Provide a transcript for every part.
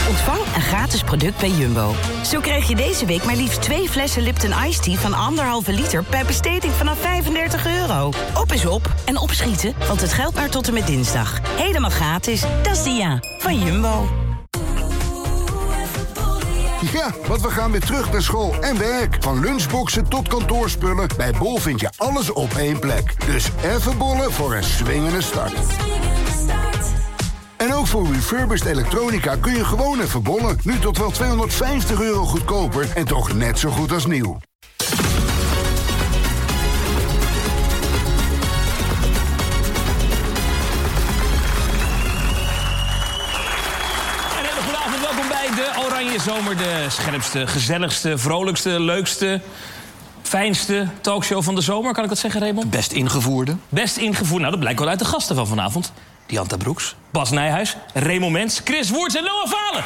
Ontvang een gratis product bij Jumbo. Zo krijg je deze week maar liefst 2 flessen Lipton Ice Tea van 1,5 liter... bij besteding vanaf €35. Op is op en opschieten, want het geldt maar tot en met dinsdag. Helemaal gratis. Dat is Dia van Jumbo. Ja, want we gaan weer terug naar school en werk. Van lunchboxen tot kantoorspullen. Bij Bol vind je alles op één plek. Dus even bollen voor een swingende start. En ook voor refurbished elektronica kun je gewoon even bollen. Nu tot wel €250 goedkoper en toch net zo goed als nieuw. Welkom bij de Oranje Zomer, de scherpste, gezelligste, vrolijkste, leukste, fijnste talkshow van de zomer. Kan ik dat zeggen, Raymond? Best ingevoerde. Best ingevoerd. Nou, dat blijkt wel uit de gasten van vanavond. Dianta Broeks, Bas Nijhuis, Raymond Mens, Chris Woerts en Noah Valen.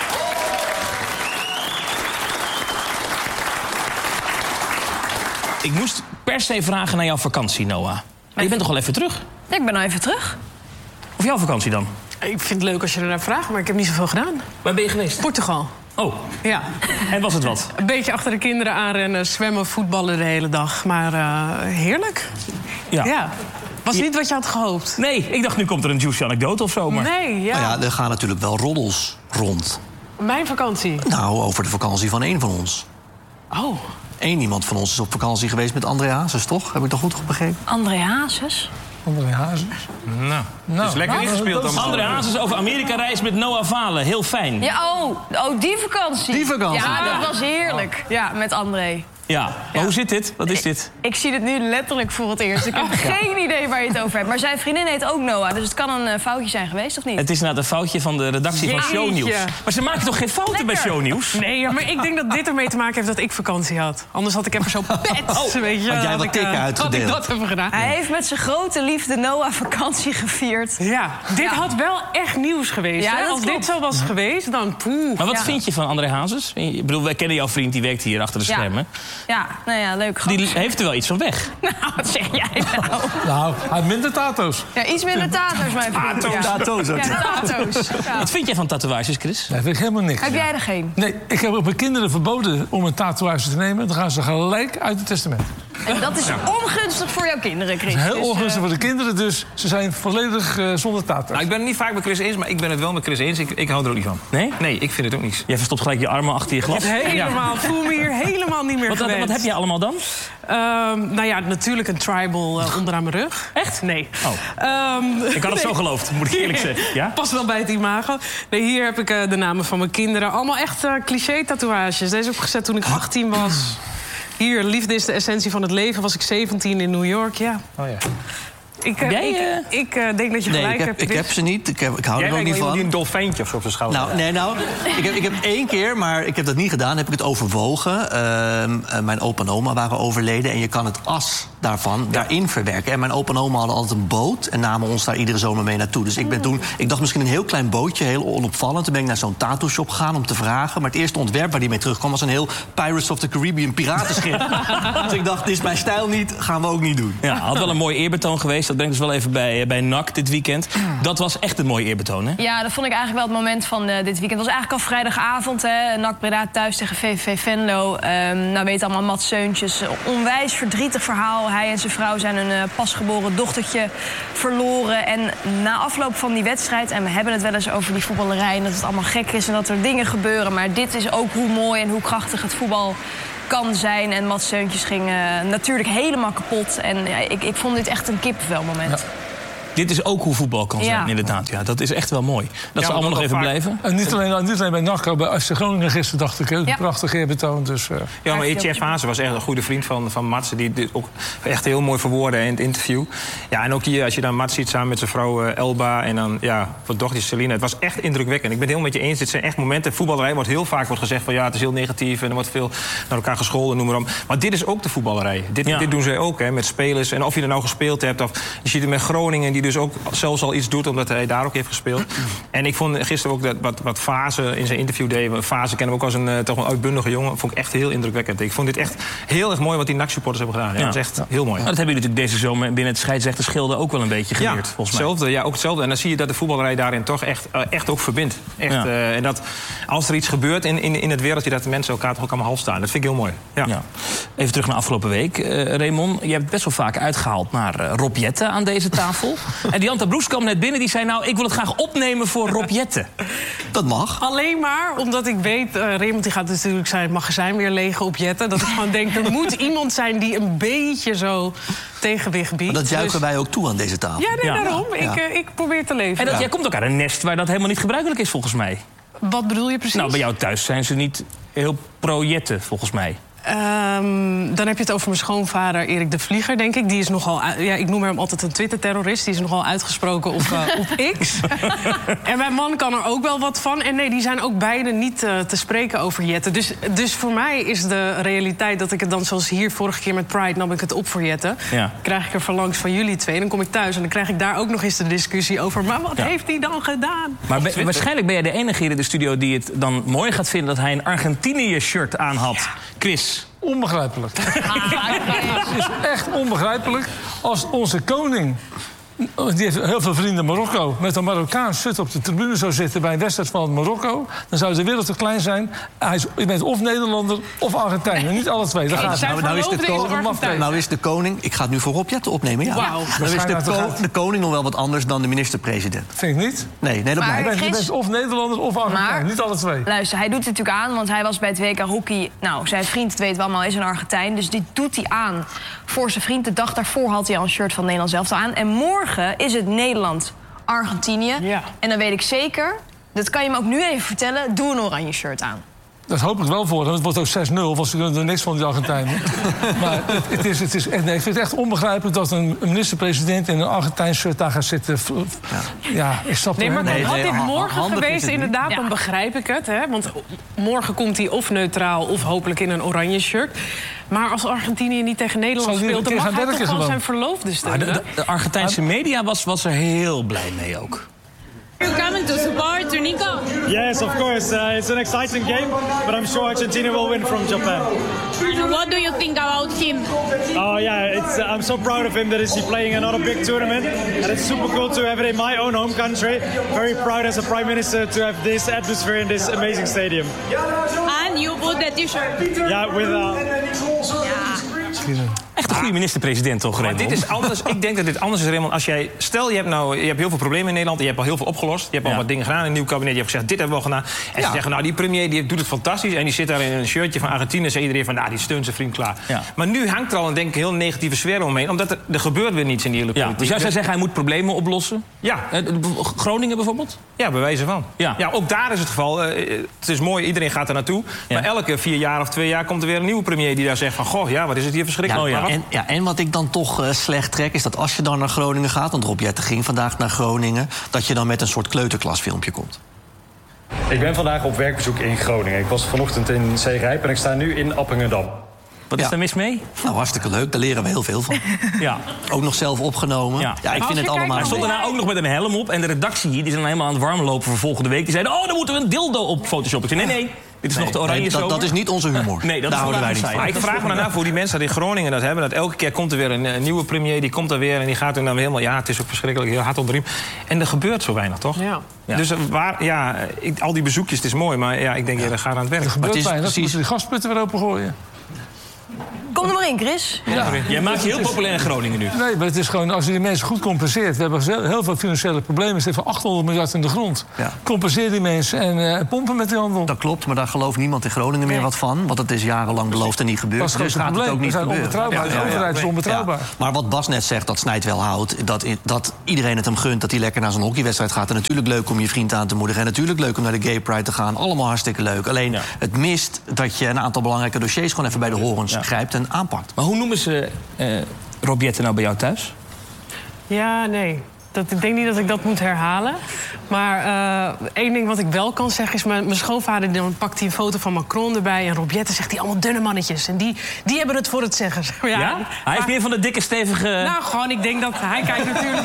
Ik moest per se vragen naar jouw vakantie, Noah. Maar je bent toch al even terug? Ik ben al even terug. Of jouw vakantie dan? Ik vind het leuk als je ernaar vraagt, maar ik heb niet zoveel gedaan. Waar ben je geweest? Portugal. Oh. Ja. En was het wat? Een beetje achter de kinderen aanrennen, zwemmen, voetballen de hele dag. Maar heerlijk. Ja. Was niet wat je had gehoopt. Nee, ik dacht nu komt er een juicy anekdote of zo. Maar... Nee, ja. Nou ja, er gaan natuurlijk wel roddels rond. Mijn vakantie? Nou, over de vakantie van één van ons. Oh. Eén iemand van ons is op vakantie geweest met André Hazes, toch? Heb ik toch goed begrepen? André Hazes? André Hazes? Nou, is lekker ingespeeld allemaal. André Hazes over Amerika-reis met Noah Valen. Heel fijn. Ja, die vakantie. Die vakantie. Ja, dat was heerlijk. Ja, met André. Ja, maar hoe zit dit? Wat is dit? Ik zie het nu letterlijk voor het eerst. Ik heb geen idee waar je het over hebt. Maar zijn vriendin heet ook Noah, dus het kan een foutje zijn geweest, of niet? Het is inderdaad een foutje van de redactie van Shownieuws. Maar ze maken toch geen fouten bij Shownieuws? Nee, maar ik denk dat dit ermee te maken heeft dat ik vakantie had. Anders had ik even zo pets, weet je. Had jij wat tikken uitgedeeld? Had ik dat even gedaan. Hij heeft met zijn grote liefde Noah vakantie gevierd. Ja, dit had wel echt nieuws geweest. Ja, hè? dat Als klopt. dit zo was geweest, dan poeh. Maar wat vind je van André Hazes? Ik bedoel, wij kennen jouw vriend, die werkt hier achter de schermen. Ja, nou ja, leuk. Die heeft er wel iets van weg. Nou, wat zeg jij nou? Nou, hij heeft minder tato's. Ja, iets minder tato's, mijn vriend. Tato's ook. Ja, tato's. Ja. Wat vind jij van tatoeages, Chris? Nee, vind ik helemaal niks. Heb jij er geen? Nee, ik heb op mijn kinderen verboden om een tatoeage te nemen. Dan gaan ze gelijk uit het testament. En dat is ongunstig voor jouw kinderen, Chris. Heel Dus, ongunstig voor de kinderen, dus ze zijn volledig zonder tatoeage. Nou, ik ben het niet vaak met Chris eens, maar ik ben het wel met Chris eens. Ik hou er ook niet van. Nee? Nee, ik vind het ook niet. Jij verstopt gelijk je armen achter je glas. Helemaal, voel me hier helemaal niet meer Wat gewend. heb jij allemaal dan? Nou ja, natuurlijk een tribal onderaan mijn rug. Echt? Nee. Oh. Ik had het zo geloofd, moet ik eerlijk zeggen. Ja? Past wel bij het imago. Nee, hier heb ik de namen van mijn kinderen. Allemaal echt cliché-tatoeages. Deze heb ik gezet toen ik 18 was. Hier, liefde is de essentie van het leven. Was ik 17 in New York, ja. Oh ja. Ik denk dat je gelijk hebt. Ik heb ze niet. Ik hou er ook niet van. Die een dolfijntje of zo op zijn schouder. Ik heb 1 keer, maar ik heb dat niet gedaan, heb ik het overwogen. Mijn opa en oma waren overleden en je kan het as daarin verwerken. En mijn opa en oma hadden altijd een boot en namen ons daar iedere zomer mee naartoe. Dus ik dacht misschien een heel klein bootje, heel onopvallend. Toen ben ik naar zo'n tattoo shop gegaan om te vragen. Maar het eerste ontwerp waar die mee terugkwam was een heel Pirates of the Caribbean piratenschip. Dus ik dacht, dit is mijn stijl niet, gaan we ook niet doen. Ja, had wel een mooi eerbetoon geweest. Dat brengt dus wel even bij NAC dit weekend. Dat was echt een mooi eerbetoon, hè? Ja, dat vond ik eigenlijk wel het moment van dit weekend. Het was eigenlijk al vrijdagavond, hè. NAC Breda thuis tegen VVV Venlo. Nou, weet allemaal, Mats Seuntjes. Onwijs verdrietig verhaal. Hij en zijn vrouw zijn een pasgeboren dochtertje verloren. En na afloop van die wedstrijd... en we hebben het wel eens over die voetballerij... en dat het allemaal gek is en dat er dingen gebeuren... maar dit is ook hoe mooi en hoe krachtig het voetbal kan zijn. En Mats Seuntjes ging natuurlijk helemaal kapot. En ja, ik vond dit echt een kippenvelmoment. Ja. Dit is ook hoe voetbal kan zijn, Ja. inderdaad. Ja, dat is echt wel mooi. Dat ze allemaal nog even blijven. En niet alleen bij NAC, bij FC Groningen gisteren dacht ik. Hè, Ja. Prachtig eerbetoon. Dus, Ja, maar Jeff Hazen was echt een goede vriend van Mats. Die dit ook echt heel mooi verwoordde in het interview. Ja, en ook hier, als je dan Mats ziet samen met zijn vrouw Elba... en dan, ja, wat dochter Selina. Het was echt indrukwekkend. Ik ben het heel met je eens. Dit zijn echt momenten. Voetballerij wordt heel vaak gezegd van... ja, het is heel negatief en er wordt veel naar elkaar gescholden, noem maar op. Maar dit is ook de voetballerij. Dit doen zij ook, hè, met spelers. En of je er nou gespeeld hebt, of je ziet het met Groningen... die die dus ook zelfs al iets doet... omdat hij daar ook heeft gespeeld. En ik vond gisteren ook dat wat Fase in zijn interview deed... Fase kennen we ook als een toch een uitbundige jongen... vond ik echt heel indrukwekkend. Ik vond dit echt heel erg mooi wat die NAC-supporters hebben gedaan. Ja, dat is echt heel mooi. Nou, dat hebben jullie natuurlijk deze zomer binnen het scheidsrechtersgilde ook wel een beetje geleerd, volgens mij. Ook hetzelfde. En dan zie je dat de voetballerij daarin toch echt ook verbindt. Echt, en dat als er iets gebeurt in het wereldje... dat de mensen elkaar toch ook allemaal half staan. Dat vind ik heel mooi. Ja. Even terug naar afgelopen week. Raymond, je hebt best wel vaak uitgehaald naar Rob Jetten aan deze tafel. En die Anta Broes kwam net binnen, die zei... nou, ik wil het graag opnemen voor Rob Jetten. Dat mag. Alleen maar omdat ik weet... Raymond die gaat natuurlijk zijn magazijn weer legen op Jetten. Dat ik gewoon denk, er moet iemand zijn die een beetje zo tegenwicht biedt. Maar dat juichen wij ook toe aan deze tafel. Ja, daarom. Ik probeer te leven. En jij komt ook uit een nest waar dat helemaal niet gebruikelijk is, volgens mij. Wat bedoel je precies? Nou, bij jou thuis zijn ze niet heel pro-Jetten, volgens mij. Dan heb je het over mijn schoonvader Erik de Vlieger, denk ik. Die is nogal, ik noem hem altijd een Twitter-terrorist. Die is nogal uitgesproken op X. En mijn man kan er ook wel wat van. En nee, die zijn ook beide niet te spreken over Jetten. Dus voor mij is de realiteit dat ik het dan, zoals hier vorige keer met Pride... nam ik het op voor Jetten. Ja. Krijg ik er verlangs van jullie twee. Dan kom ik thuis en dan krijg ik daar ook nog eens de discussie over... maar wat heeft hij dan gedaan? Maar waarschijnlijk ben jij de enige hier in de studio die het dan mooi gaat vinden... dat hij een Argentinië-shirt aan had. Ja. Chris. Onbegrijpelijk. Het is echt onbegrijpelijk als onze koning... die heeft heel veel vrienden in Marokko... met een Marokkaans shirt op de tribune zou zitten... bij een wedstrijd van Marokko... dan zou de wereld te klein zijn. Je bent of Nederlander of Argentijn. En niet alle twee. Nou is de koning... Ik ga het nu voor Rob Jetten opnemen, ja. Wow. Dan is de koning nog wel wat anders dan de minister-president. Vind ik niet. Nee, dat blijft. Je bent of Nederlander of Argentijn. Niet alle twee. Luister, hij doet het natuurlijk aan, want hij was bij het WK hockey... Nou, zijn vriend, weet we allemaal, is een Argentijn. Dus dit doet hij aan voor zijn vriend. De dag daarvoor had hij al een shirt van Nederland zelf aan. En morgen is het Nederland-Argentinië. Ja. En dan weet ik zeker, dat kan je me ook nu even vertellen... doe een oranje shirt aan. Dat hoop ik wel voor hem. Het wordt ook 6-0, want ze kunnen er niks van, die Argentijnen. Maar het is echt, ik vind het echt onbegrijpelijk... dat een minister-president in een Argentijn shirt daar gaat zitten. Ja, ik snap het niet. Nee, maar had dit morgen geweest, inderdaad, dan begrijp ik het. Hè? Want morgen komt hij of neutraal of hopelijk in een oranje shirt. Maar als Argentinië niet tegen Nederland speelt... dan mag hij toch gewoon zijn verloofde stellen. De Argentijnse media was er heel blij mee ook. You're coming to support Nico? Yes, of course. It's an exciting game, but I'm sure Argentina will win from Japan. And what do you think about him? Oh yeah, I'm so proud of him that he's playing another big tournament, and it's super cool to have it in my own home country. Very proud as a prime minister to have this atmosphere in this amazing stadium. And you put the t-shirt? Yeah, with. Echt een goede minister-president, toch, Raymond? Maar dit is anders. Ik denk dat dit anders is, Raymond. Als jij, stel, je hebt heel veel problemen in Nederland... je hebt al heel veel opgelost. Je hebt al wat dingen gedaan in het nieuw kabinet. Je hebt gezegd, dit hebben we al gedaan. En ze zeggen, nou, die premier die doet het fantastisch... en die zit daar in een shirtje van Argentinië... en zei iedereen van, nou, die steunt zijn vriend klaar. Ja. Maar nu hangt er al een heel negatieve sfeer omheen... omdat er gebeurt weer niets in die hele politiek. Dus jij zou zeggen, hij moet problemen oplossen? Ja. Groningen bijvoorbeeld? Ja, bij wijze van. Ja, ook daar is het geval. Het is mooi, iedereen gaat er naartoe. Ja. Maar elke 4 jaar of 2 jaar komt er weer een nieuwe premier... die daar zegt van, goh, ja, wat is het hier verschrikkelijk. En wat ik dan toch slecht trek, is dat als je dan naar Groningen gaat... want Rob Jetten ging vandaag naar Groningen... dat je dan met een soort kleuterklasfilmpje komt. Ik ben vandaag op werkbezoek in Groningen. Ik was vanochtend in Zeerijp en ik sta nu in Appingedam. Wat is daar mis mee? Nou, hartstikke leuk. Daar leren we heel veel van. Ja. Ook nog zelf opgenomen. Ja, ik vind het allemaal... Hij stond daarna ook nog met een helm op. En de redactie hier, die zijn helemaal aan het warm lopen voor volgende week. Die zeiden, dan moeten we een dildo op Photoshop. Nee. Dit is nog de oranje zomer. Dat is niet onze humor. Nee, dat houden wij niet van. Maar ik vraag me daarna voor die mensen die in Groningen dat hebben... dat elke keer komt er weer een nieuwe premier, die komt er weer... en die gaat er dan helemaal... Ja, het is ook verschrikkelijk, heel hard op de riem. En er gebeurt zo weinig, toch? Ja. Dus al die bezoekjes, het is mooi... maar ja, ik denk, dat gaat aan het werk. Er gebeurt weinig, dat moeten die gasputten weer opengooien. Kom er maar in, Chris. Ja. Jij maakt je heel populair in Groningen nu. Nee, maar het is gewoon, als je die mensen goed compenseert... we hebben heel veel financiële problemen. Er zit van 800 miljard in de grond. Ja. Compenseer die mensen en pompen met die handel. Dat klopt, maar daar gelooft niemand in Groningen meer wat van. Want het is jarenlang beloofd en niet gebeurd. Dat is dus gaat het ook niet gebeuren. Onbetrouwbaar. De overheid is onbetrouwbaar. Ja. Maar wat Bas net zegt, dat snijdt wel hout. Dat iedereen het hem gunt, dat hij lekker naar zo'n hockeywedstrijd gaat. En natuurlijk leuk om je vriend aan te moedigen. En natuurlijk leuk om naar de Gay Pride te gaan. Allemaal hartstikke leuk. Alleen het mist dat je een aantal belangrijke dossiers... gewoon even bij de horens grijpt en aanpakt. Maar hoe noemen ze Rob Jetten nou bij jou thuis? Ja, nee. Ik denk niet dat ik dat moet herhalen. Maar één ding wat ik wel kan zeggen is... mijn schoonvader dan pakt hij een foto van Macron erbij... en Rob Jetten zegt hij allemaal dunne mannetjes. En die hebben het voor het zeggen. Ja? Hij is meer van de dikke, stevige... Nou, gewoon, ik denk dat hij kijkt natuurlijk...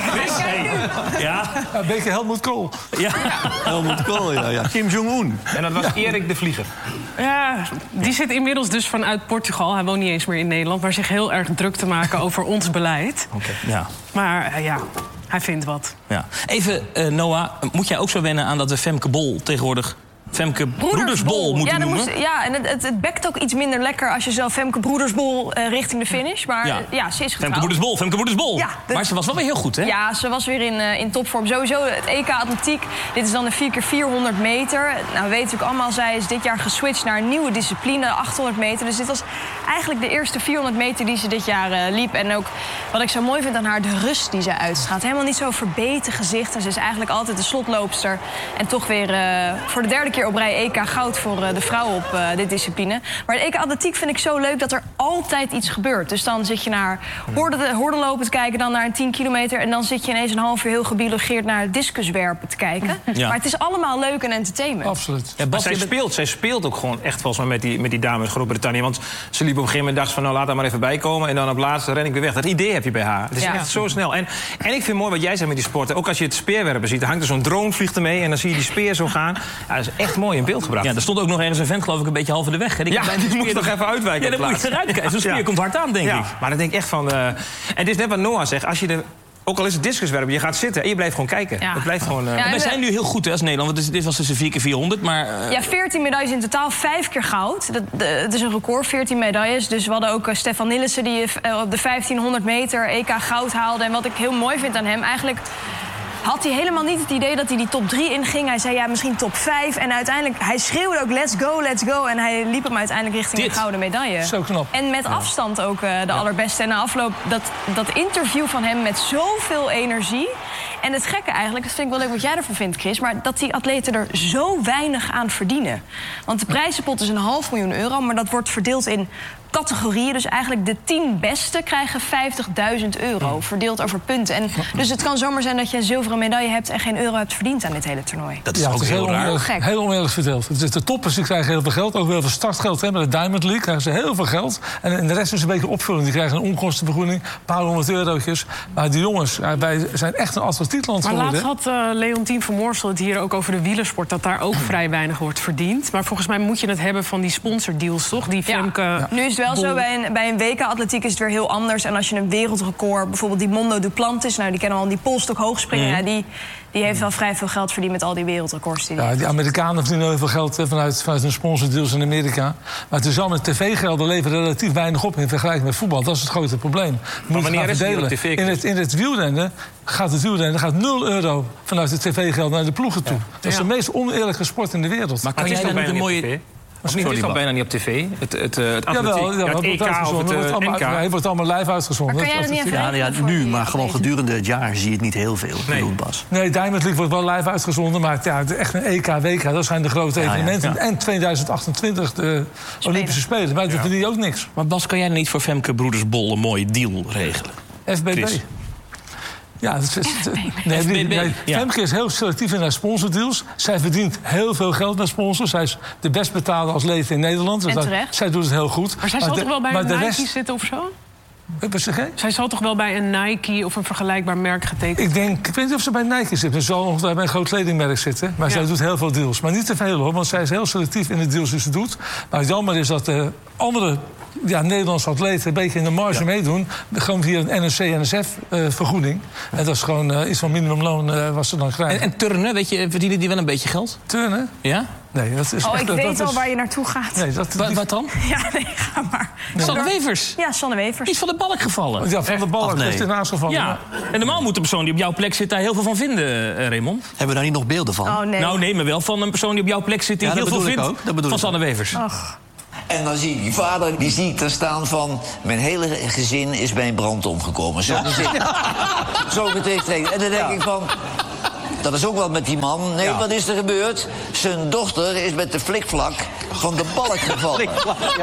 Ja. Een beetje Helmut Kool. Ja. Helmut Kool, ja. Kim Jong-un. En dat was Erik de Vlieger. Ja, die zit inmiddels dus vanuit Portugal. Hij woont niet eens meer in Nederland... maar zich heel erg druk te maken over ons beleid. Ja. Maar ja, hij vindt wat. Ja. Even, Noah, moet jij ook zo wennen aan dat we Femke Bol tegenwoordig... Femke Broedersbol moeten noemen? En het bekt ook iets minder lekker als je zo Femke Broedersbol richting de finish. Maar ja, ze is getrouwd. Femke Broedersbol. Ja, maar ze was wel weer heel goed, hè? Ja, ze was weer in topvorm. Sowieso het EK Atletiek. Dit is dan de 4x400 meter. Nou, we weten natuurlijk allemaal, zij is dit jaar geswitcht naar een nieuwe discipline, 800 meter. Dus dit was eigenlijk de eerste 400 meter die ze dit jaar liep. En ook wat ik zo mooi vind aan haar, de rust die zij uitstraalt. Helemaal niet zo verbeten gezicht. En ze is eigenlijk altijd de slotloopster. En toch weer voor de derde keer op rij EK goud voor de vrouwen op dit discipline. Maar de EK Atletiek vind ik zo leuk dat er altijd iets gebeurt. Dus dan zit je naar hordenlopen te kijken, dan naar een 10 kilometer... en dan zit je ineens een half uur heel gebiologeerd naar discuswerpen te kijken. Ja. Maar het is allemaal leuk en entertainment. Absoluut. Ja, Bas, zij speelt ook gewoon echt volgens mij met die dames Groot-Brittannië. Want ze liep op een gegeven moment, dacht van nou laat haar maar even bijkomen... en dan op laatste ren ik weer weg. Dat idee heb je bij haar. Het is echt zo snel. En ik vind mooi wat jij zegt met die sporten. Ook als je het speerwerpen ziet, dan hangt er zo'n drone, vliegt ermee... en dan zie je die speer zo gaan. Ja, dat is echt mooi in beeld gebracht. Ja, er stond ook nog ergens een vent, geloof ik, een beetje halve de weg. Hè? Die moet nog even uitwijken. Ja, dan moet je eruit kijken. Zo'n speer komt hard aan, denk ik. Maar dan denk ik echt van... En het is net wat Noah zegt. Als je er... Ook al is het discuswerpen, je gaat zitten en je blijft gewoon kijken. Ja. Het blijft gewoon... wij zijn nu heel goed hè, als Nederland, want dit was dus een 4x400, maar... Ja, 14 medailles in totaal, 5 keer goud. Het is een record, 14 medailles. Dus we hadden ook Stefan Nillissen die op de 1500 meter EK goud haalde. En wat ik heel mooi vind aan hem, eigenlijk... had hij helemaal niet het idee dat hij die top 3 inging. Hij zei ja, misschien top 5. En uiteindelijk, hij schreeuwde ook let's go, let's go. En hij liep hem uiteindelijk richting de gouden medaille. Zo knap. En met afstand ook de allerbeste. En na afloop, dat interview van hem met zoveel energie. En het gekke eigenlijk, dat vind ik wel leuk wat jij ervan vindt, Chris... maar dat die atleten er zo weinig aan verdienen. Want de prijzenpot is €500.000, maar dat wordt verdeeld in categorieën. Dus eigenlijk de 10 beste krijgen €50.000, verdeeld over punten. En dus het kan zomaar zijn dat je een zilveren medaille hebt... en geen euro hebt verdiend aan dit hele toernooi. Dat is ook heel raar. Heel oneerlijk verdeeld. De toppers die krijgen heel veel geld, ook wel veel startgeld. Hè, met de Diamond League krijgen ze heel veel geld. En de rest is een beetje opvulling. Die krijgen een onkostenvergoeding, een paar €100'tjes. Maar die jongens, wij zijn echt een atletiekland geworden. Maar laatst had Leontien van Moorsel het hier ook over de wielersport... dat daar ook vrij weinig wordt verdiend. Maar volgens mij moet je het hebben van die sponsordeals, toch? Die Femke... Nu is het wel zo, bij een WK-atletiek is het weer heel anders. En als je een wereldrecord, bijvoorbeeld die Mondo Duplantis... nou, die kennen we al, die polstok hoogspringen... Ja, die heeft wel vrij veel geld verdiend met al die wereldrecords. Die Amerikanen verdienen heel veel geld vanuit hun sponsordeals in Amerika. Maar tezamen tv-gelden leveren relatief weinig op in vergelijking met voetbal. Dat is het grote probleem. Maar wanneer is het op tv? In het wielrennen gaat €0 vanuit de tv-geld naar de ploegen toe. Dat is de meest oneerlijke sport in de wereld. Maar kan jij dan niet een mooie... Het is al bijna niet op tv. Het EK of het NK. Hij wordt allemaal live uitgezonden. Maar kan jij dat niet even nu, maar gewoon gedurende het jaar zie je het niet heel veel. Bas. Nee, Diamond League wordt wel live uitgezonden. Maar echt een EK, WK, dat zijn de grote evenementen. Ja. En 2028 de Olympische Spelen. Maar dat verdient ook niks. Maar Bas, kan jij niet voor Femke Broedersbol een mooie deal regelen? FBB. Chris. Ja, Femke is heel selectief in haar sponsordeals. Zij verdient heel veel geld met sponsors. Zij is de best betaalde als leed in Nederland. Dus zij doet het heel goed. Maar zij zal toch wel bij een Nike zitten of zo? Zij zal toch wel bij een Nike of een vergelijkbaar merk getekend? Ik weet niet of ze bij Nike zit. Ze zal nog bij een groot kledingmerk zitten. Maar zij doet heel veel deals. Maar niet te veel hoor, want zij is heel selectief in de deals die ze doet. Maar het jammer is dat de andere Nederlandse atleten een beetje in de marge meedoen. Gewoon via een NSC-NSF-vergoeding. En dat is gewoon iets van minimumloon wat ze dan krijgen. En turnen, weet je, verdienen die wel een beetje geld? Turnen? Ja? Nee, dat is ik weet al waar je naartoe gaat. Nee, wat dan? Ja, nee, ga maar. Sanne Wevers? Ja, Sanne Wevers. Die is van de balk gevallen. Ja, van de balk is ernaast gevallen. Ja. En normaal moet de persoon die op jouw plek zit daar heel veel van vinden, Raymond. Hebben we daar niet nog beelden van? Oh, nee. Nou, nee, maar wel van een persoon die op jouw plek zit die heel veel vindt van Sanne Wevers. Ach. En dan zie ik die vader, die zie ik daar staan van... mijn hele gezin is bij een brand omgekomen. Zo getekend. En dan denk ik van... dat is ook wel met die man. Nee, wat is er gebeurd? Zijn dochter is met de flikvlak van de balk gevallen.